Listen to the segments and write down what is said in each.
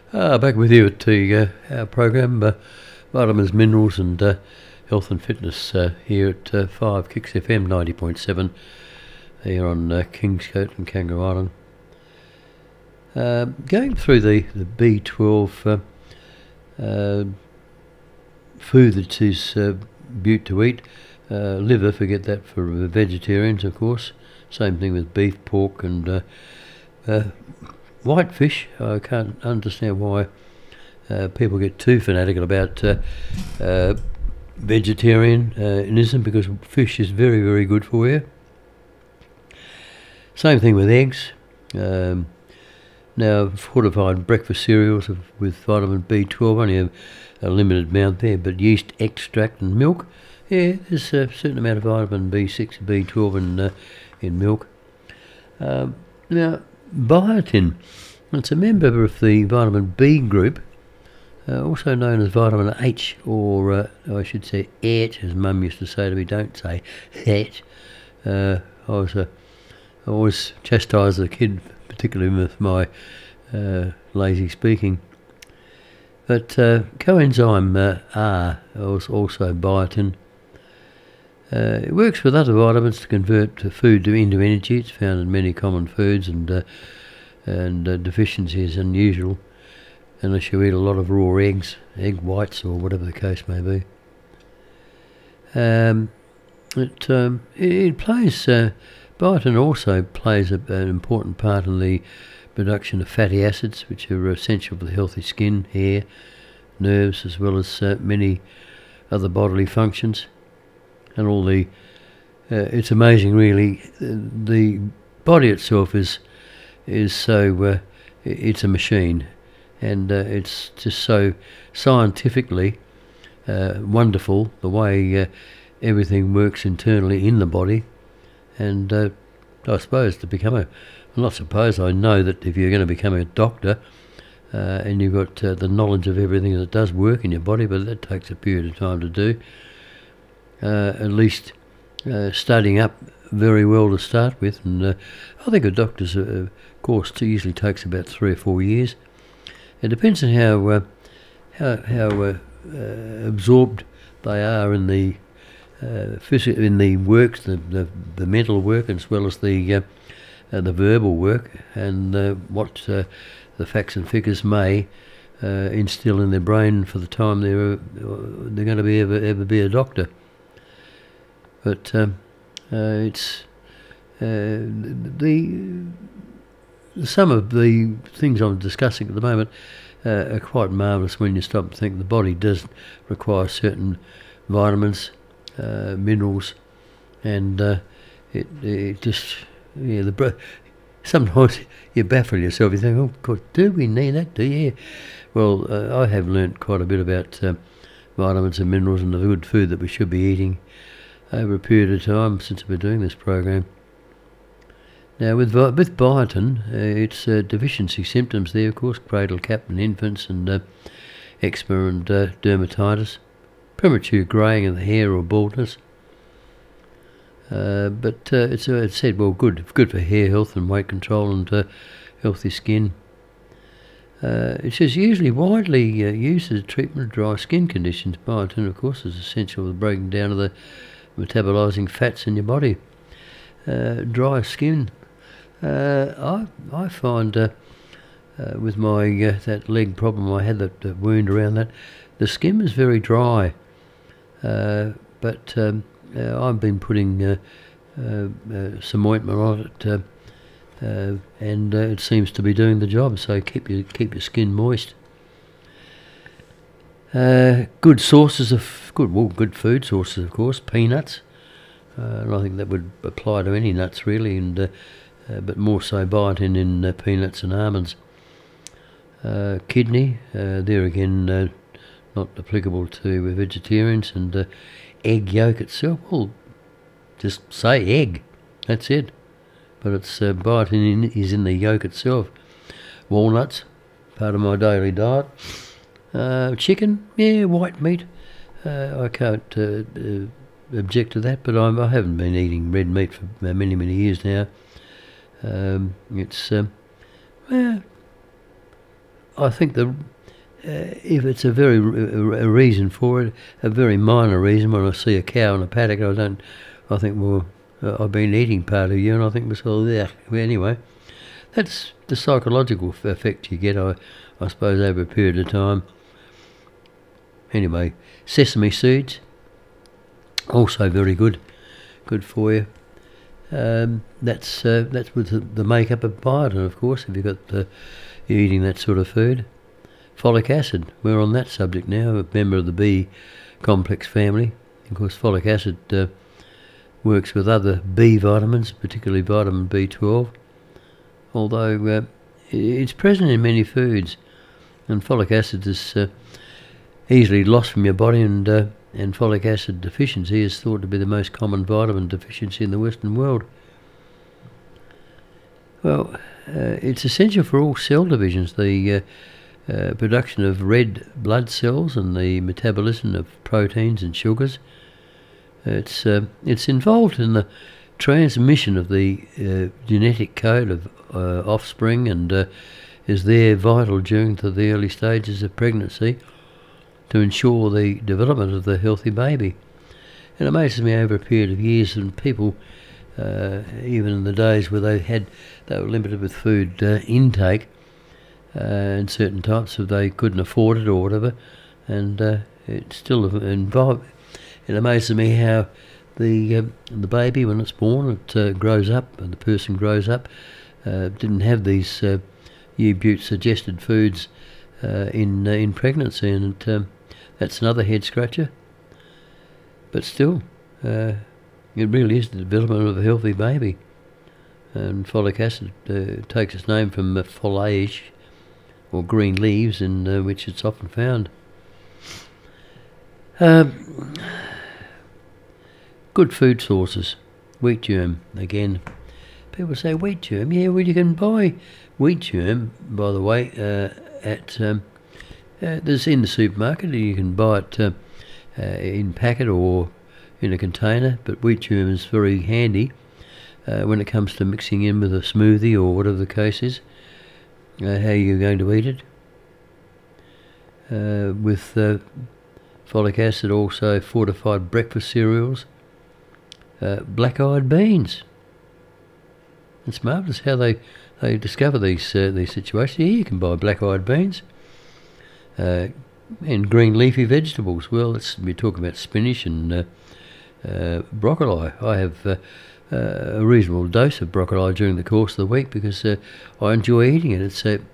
Back with you at our program, Vitamins, Minerals and Health and Fitness here at 5 Kicks FM 90.7 here on Kingscote and Kangaroo Island. Going through the B12 food that is beaut to eat. Liver, forget that for vegetarians, of course. Same thing with beef, pork and white fish. I can't understand why people get too fanatical about vegetarianism, because fish is very, very good for you. Same thing with eggs. Now, fortified breakfast cereals with vitamin B12, only a limited amount there, but yeast extract and milk, yeah, there's a certain amount of vitamin B6 and B12 in milk. Now, biotin, it's a member of the vitamin B group, also known as vitamin H, or I should say H, as Mum used to say to me, don't say H. I always chastised the kid, particularly with my lazy speaking. But coenzyme R, also biotin, it works with other vitamins to convert food into energy. It's found in many common foods, and deficiency is unusual unless you eat a lot of raw eggs, egg whites, or whatever the case may be. Biotin also plays an important part in the production of fatty acids, which are essential for the healthy skin, hair, nerves, as well as many other bodily functions. And all it's amazing, really. The body itself is so it's a machine, and it's just so scientifically wonderful the way everything works internally in the body. And I suppose I know that if you're going to become a doctor and you've got the knowledge of everything that does work in your body, but that takes a period of time to do. At least studying up very well to start with, and I think a doctor's course usually takes about 3 or 4 years. It depends on how absorbed they are in the in the work, the mental work, as well as the verbal work, and what the facts and figures may instill in their brain for the time they're going to be ever be a doctor. But it's some of the things I'm discussing at the moment are quite marvellous when you stop and think. The body does require certain vitamins, minerals, and it just, sometimes you baffle yourself. You think, oh God, do we need that? Do you? Well, I have learnt quite a bit about vitamins and minerals and the good food that we should be eating over a period of time since I've been doing this program. Now, with biotin, it's deficiency symptoms there, of course, cradle cap in infants, and eczema and dermatitis, premature greying of the hair or baldness. But it's said, well, good for hair health and weight control and healthy skin. It says usually widely used as a treatment of dry skin conditions. Biotin, of course, is essential for the breaking down of the metabolising fats in your body. Dry skin. I find with my that leg problem I had, that wound around that, the skin is very dry. But I've been putting some ointment on it, and it seems to be doing the job. So keep your skin moist. Good sources of good food sources, of course. Peanuts, and I think that would apply to any nuts really, and but more so biotin in peanuts and almonds. Kidney, there again, not applicable to vegetarians, and egg yolk itself. Well, just say egg, that's it. But it's biotin is in the yolk itself. Walnuts, part of my daily diet. Chicken, yeah, white meat. I can't object to that, but I haven't been eating red meat for many, many years now. I think if it's a reason for it, a very minor reason, when I see a cow in a paddock, I think, well, I've been eating part of you, and I think, well, yeah. Anyway, that's the psychological effect you get, I suppose, over a period of time. Anyway, sesame seeds, also very good for you. That's with the makeup of biotin, of course, if you're eating that sort of food. Folic acid, we're on that subject now, a member of the B complex family. Of course, folic acid works with other B vitamins, particularly vitamin B12, although it's present in many foods, and folic acid is easily lost from your body, and folic acid deficiency is thought to be the most common vitamin deficiency in the Western world. Well, it's essential for all cell divisions, the production of red blood cells and the metabolism of proteins and sugars. It's involved in the transmission of the genetic code of offspring, and is there vital during the early stages of pregnancy to ensure the development of the healthy baby. It amazes me over a period of years, and people, even in the days where they were limited with food intake, and certain types of they couldn't afford it or whatever, and it's still involved. It amazes me how the baby, when it's born, it grows up, and the person grows up, didn't have these U-Butte suggested foods in pregnancy, and that's another head scratcher. But still, it really is the development of a healthy baby. And folic acid takes its name from foliage, or green leaves, in which it's often found. Good food sources. Wheat germ, again. People say wheat germ. Yeah, well, you can buy wheat germ, by the way, there's in the supermarket. You can buy it in packet or in a container, but wheat germ is very handy when it comes to mixing in with a smoothie or whatever the case is, how you're going to eat it. With folic acid, also fortified breakfast cereals, black-eyed beans. It's marvellous how they discover these situations. Yeah, you can buy black-eyed beans. And green leafy vegetables. Well, we're talking about spinach and broccoli. I have a reasonable dose of broccoli during the course of the week because I enjoy eating it.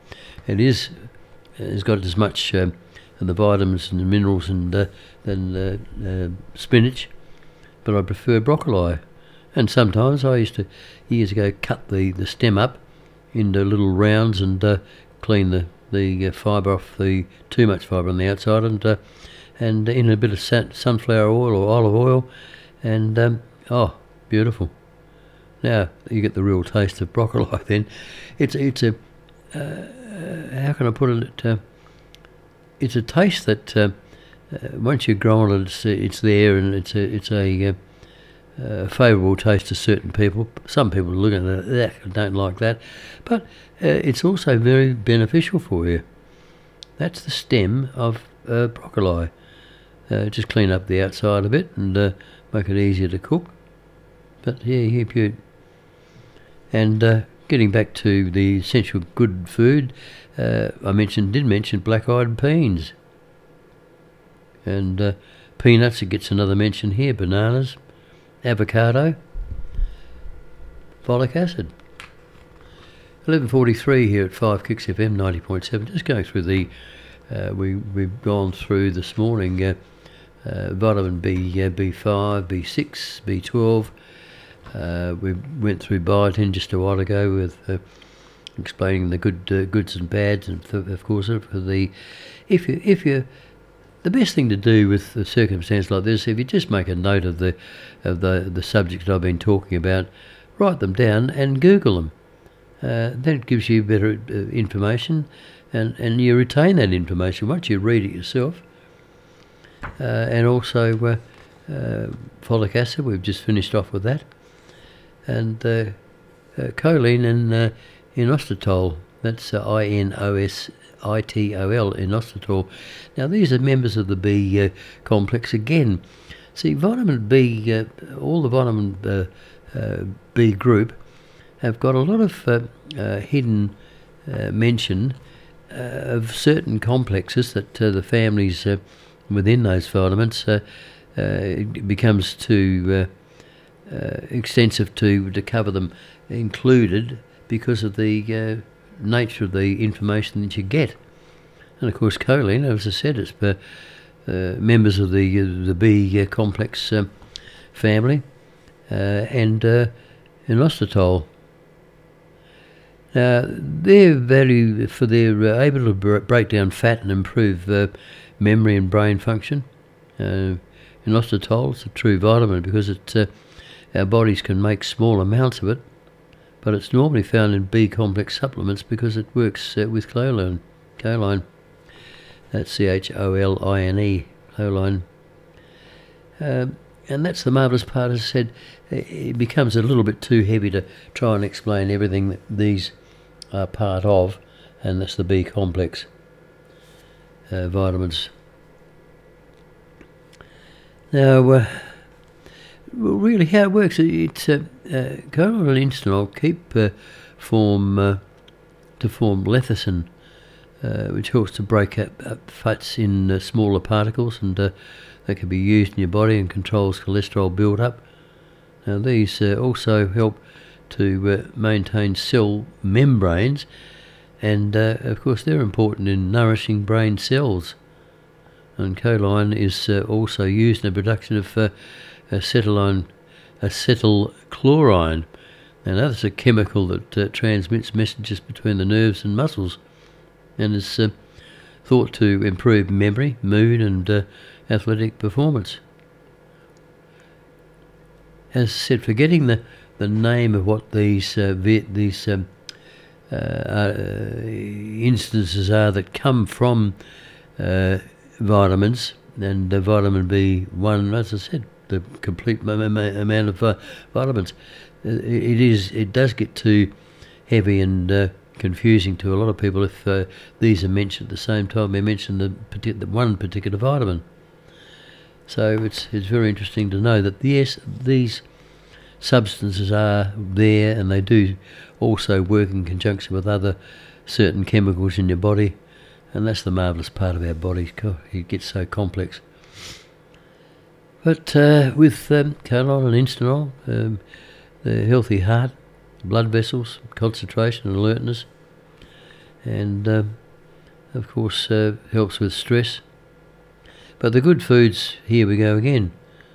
It's got as much the vitamins and the minerals than spinach, but I prefer broccoli. And sometimes I used to, years ago, cut the stem up into little rounds and clean the fibre off, the too much fibre on the outside, and in a bit of sunflower oil or olive oil, and beautiful. Now you get the real taste of broccoli. Then it's a how can I put it? It's a taste that once you grow on it, it's there, and it's a favourable taste to certain people. Some people look at it, don't like that, but it's also very beneficial for you. That's the stem of broccoli. Just clean up the outside of it and make it easier to cook. But yeah, and getting back to the essential good food, I did mention black-eyed peas, and peanuts. It gets another mention here. Bananas, avocado, folic acid. 11:43 here at 5 Kicks FM 90.7. Just going through we've gone through this morning vitamin B, B5, B6, B12. We went through biotin just a while ago with explaining the goods and bads, and of course the best thing to do with a circumstance like this, if you just make a note of the subjects I've been talking about, write them down and Google them. That gives you better information, and you retain that information once you read it yourself. And also folic acid, we've just finished off with that, and choline and inositol, That's inositol, inositol. Now these are members of the B complex again. See, vitamin B, all the vitamin B group have got a lot of hidden mention of certain complexes that the families within those vitamins it becomes too extensive to cover them included because of the nature of the information that you get. And of course choline, as I said, it's members of the B complex family, and inositol. Now, their value for their able to break down fat and improve memory and brain function. Inositol is a true vitamin because our bodies can make small amounts of it, but it's normally found in B complex supplements because it works with choline. That's choline, choline. And that's the marvellous part. As I said, it becomes a little bit too heavy to try and explain everything that these are part of, and that's the B complex vitamins. Now, really how it works, it's choline and inositol to form lecithin, which helps to break up fats in smaller particles, and they can be used in your body and controls cholesterol build-up. Now these also help to maintain cell membranes, and of course they're important in nourishing brain cells. And choline is also used in the production of acetylchlorine. Now that's a chemical that transmits messages between the nerves and muscles, and is thought to improve memory, mood, and athletic performance. As I said, forgetting the name of what these instances are that come from vitamins, and vitamin B1, as I said, the complete amount of vitamins. It does get too heavy and confusing to a lot of people if these are mentioned at the same time they mention the one particular vitamin. So it's very interesting to know that yes, these substances are there, and they do also work in conjunction with other certain chemicals in your body, and that's the marvellous part of our body. It gets so complex. But with choline and inositol, the healthy heart, blood vessels, concentration and alertness, and of course helps with stress. But the good foods, here we go again.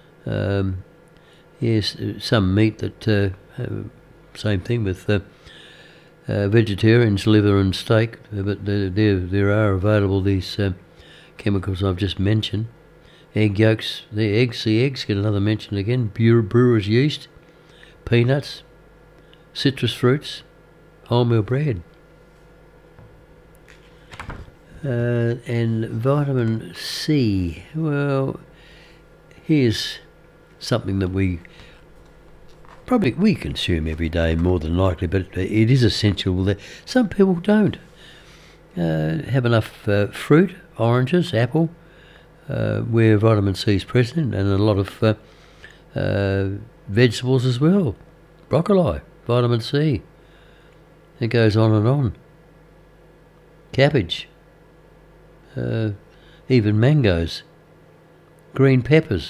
Yes, some meat that same thing with vegetarians, liver and steak, but there are available these chemicals I've just mentioned. Egg yolks, the eggs get another mention again. Brewer's yeast, peanuts, citrus fruits, wholemeal bread. And vitamin C, well, here's something that we consume every day more than likely, but it is essential that some people don't have enough fruit, oranges, apple, where vitamin C is present, and a lot of vegetables as well. Broccoli, vitamin C. It goes on and on. Cabbage, even mangoes, green peppers,